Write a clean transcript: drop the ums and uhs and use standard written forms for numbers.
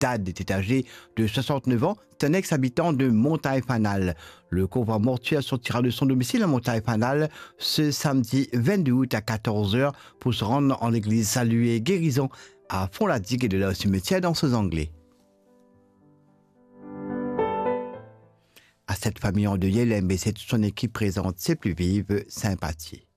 Tad était âgé de 69 ans. C'est un ex-habitant de Montagne-Fanal. Le convoi mortuaire sortira de son domicile à Montagne-Fanal ce samedi 22 août à 14 h pour se rendre en l'église Salut et Guérison à Fond-la-Digue et de là au cimetière dans ce Anglais. À cette famille endeuillée, l'MBC et toute son équipe présente ses plus vives sympathies.